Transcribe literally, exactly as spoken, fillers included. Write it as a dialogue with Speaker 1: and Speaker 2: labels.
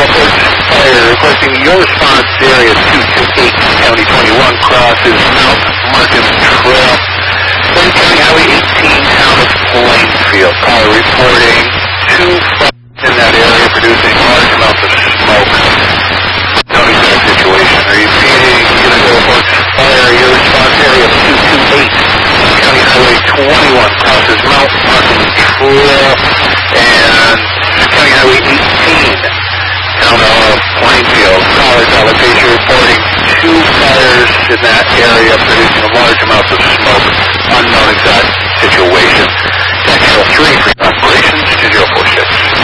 Speaker 1: Forge Fire, requesting your response to area two two eight, County twenty-one, crosses Mount Markham Trail, Plain County Highway eighteen, town of Plainfield. Caller reporting two fires in that area producing large amounts of smoke. Tell me that situation. Repeating, Unico Forge Fire, your response area two two eight, County Highway twenty-one, crosses Mount Markham Trail, and County Highway eighteen, town of Plainfield. Caller Allocation reporting two fires in that area producing large amounts of smoke. Unknown exact situation. National three for operations two zero four six.